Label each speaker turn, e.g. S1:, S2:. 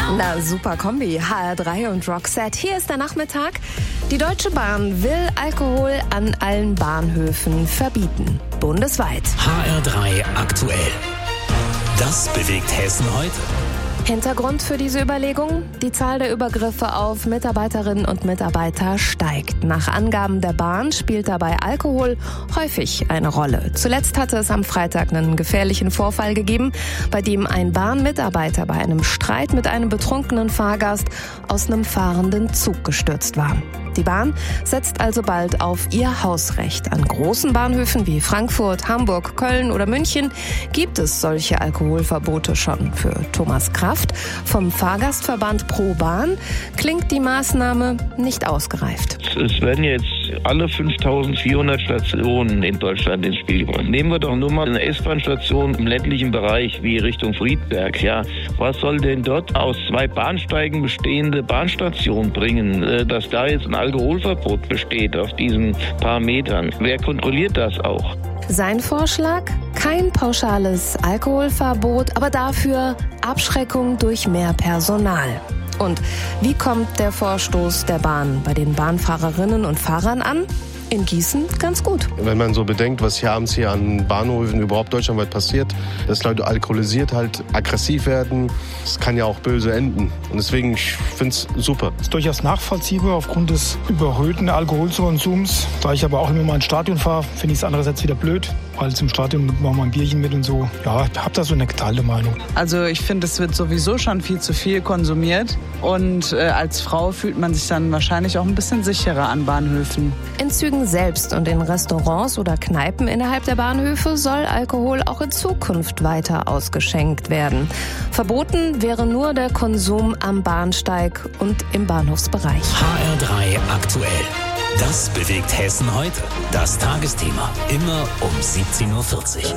S1: Na, super Kombi, HR3 und Roxette. Hier ist der Nachmittag. Die Deutsche Bahn will Alkohol an allen Bahnhöfen verbieten. Bundesweit.
S2: HR3 aktuell. Das bewegt Hessen heute.
S1: Hintergrund für diese Überlegung? Die Zahl der Übergriffe auf Mitarbeiterinnen und Mitarbeiter steigt. Nach Angaben der Bahn spielt dabei Alkohol häufig eine Rolle. Zuletzt hatte es am Freitag einen gefährlichen Vorfall gegeben, bei dem ein Bahnmitarbeiter bei einem Streit mit einem betrunkenen Fahrgast aus einem fahrenden Zug gestürzt war. Die Bahn setzt also bald auf ihr Hausrecht. An großen Bahnhöfen wie Frankfurt, Hamburg, Köln oder München gibt es solche Alkoholverbote schon. Für Thomas Kraft vom Fahrgastverband Pro Bahn klingt die Maßnahme nicht ausgereift.
S3: Es werden jetzt alle 5400 Stationen in Deutschland ins Spiel gebracht. Nehmen wir doch nur mal eine S-Bahn-Station im ländlichen Bereich wie Richtung Friedberg. Ja, was soll denn dort aus 2 Bahnsteigen bestehende Bahnstation bringen, dass da jetzt ein Alkoholverbot besteht auf diesen paar Metern? Wer kontrolliert das auch?
S1: Sein Vorschlag? Kein pauschales Alkoholverbot, aber dafür Abschreckung durch mehr Personal. Und wie kommt der Vorstoß der Bahn bei den Bahnfahrerinnen und Fahrern an? In Gießen ganz gut.
S4: Wenn man so bedenkt, was hier abends hier an Bahnhöfen überhaupt deutschlandweit passiert, dass Leute alkoholisiert halt aggressiv werden, das kann ja auch böse enden. Und deswegen, ich finde es super.
S5: Das ist durchaus nachvollziehbar aufgrund des überhöhten Alkoholkonsums. Da ich aber auch immer mal ins Stadion fahre, finde ich es andererseits wieder blöd, weil zum Stadion machen wir ein Bierchen mit und so. Ja, ich habe da so eine geteilte Meinung.
S6: Also ich finde, es wird sowieso schon viel zu viel konsumiert. Und als Frau fühlt man sich dann wahrscheinlich auch ein bisschen sicherer an Bahnhöfen.
S1: In Zügen selbst und in Restaurants oder Kneipen innerhalb der Bahnhöfe soll Alkohol auch in Zukunft weiter ausgeschenkt werden. Verboten wäre nur der Konsum am Bahnsteig und im Bahnhofsbereich.
S2: HR3 aktuell. Das bewegt Hessen heute. Das Tagesthema. Immer um 17:40 Uhr.